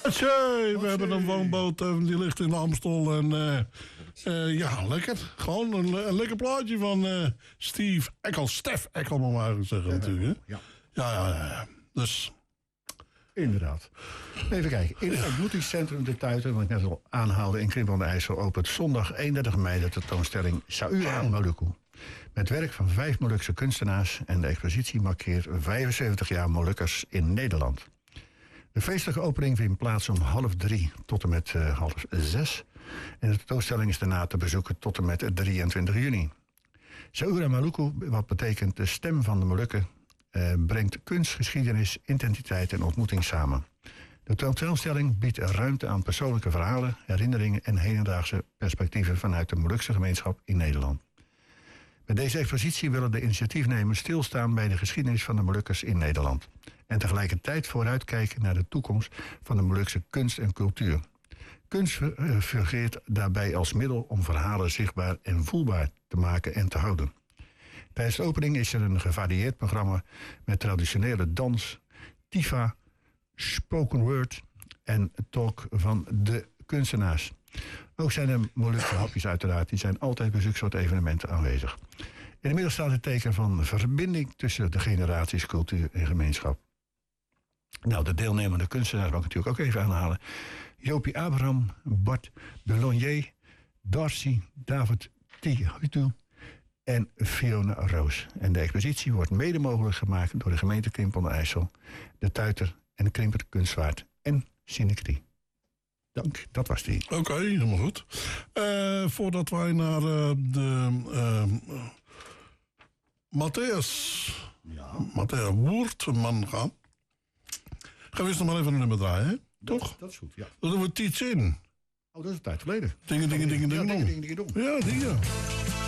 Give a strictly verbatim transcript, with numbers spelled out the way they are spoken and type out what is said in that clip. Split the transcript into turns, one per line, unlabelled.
Tjee, we hebben een woonboot, uh, die ligt in de Amstel. En uh, uh, ja, lekker. Gewoon een, een lekker plaatje van uh, Steve Eckel. Stef Eckel, moet maar zeggen, ja, natuurlijk. Hè? Ja. Ja, ja, ja. Dus...
Inderdaad. Even kijken. In het ontmoetingscentrum De Tuiten, wat ik net al aanhaalde in Krimp aan de IJssel, opent zondag eenendertig mei de tentoonstelling Saura Maluku. Met werk van vijf Molukse kunstenaars en de expositie markeert vijfenzeventig jaar Molukkers in Nederland. De feestelijke opening vindt plaats om half drie tot en met uh, half zes. En de tentoonstelling is daarna te bezoeken tot en met drieëntwintig juni. Saura Maluku, wat betekent de stem van de Molukken, Uh, brengt kunst, geschiedenis, identiteit en ontmoeting samen. De tentoonstelling biedt ruimte aan persoonlijke verhalen, herinneringen en hedendaagse perspectieven vanuit de Molukse gemeenschap in Nederland. Met deze expositie willen de initiatiefnemers stilstaan bij de geschiedenis van de Molukkers in Nederland en tegelijkertijd vooruitkijken naar de toekomst van de Molukse kunst en cultuur. Kunst uh, fungeert daarbij als middel om verhalen zichtbaar en voelbaar te maken en te houden. Tijdens de opening is er een gevarieerd programma met traditionele dans, tifa, spoken word en talk van de kunstenaars. Ook zijn er Molukse hapjes uiteraard, die zijn altijd bij zulke soort evenementen aanwezig. In het midden staat het teken van verbinding tussen de generaties, cultuur en gemeenschap. Nou, de deelnemende kunstenaars wil ik natuurlijk ook even aanhalen. Jopie Abraham, Bart Delonnier, Darcy, David Tihutu en Fiona Roos. En de expositie wordt mede mogelijk gemaakt door de gemeente Krimp aan de IJssel, De Tuiter en de Krimper Kunstvaart en Synecrie. Dank, dat was die.
Oké, okay, helemaal goed. Uh, voordat wij naar uh, de uh, Matthäus, ja. Matthäus Woertman gaan, gaan we eens nog maar even een nummer draaien, hè?
Dat,
toch?
Dat is goed, ja.
Dan doen we Teach In.
Oh, dat is een tijd geleden.
Dingen, dingen, dingen, dingen,
ja,
dingen,
dingen, dingen, dingen,
Ja, dingen.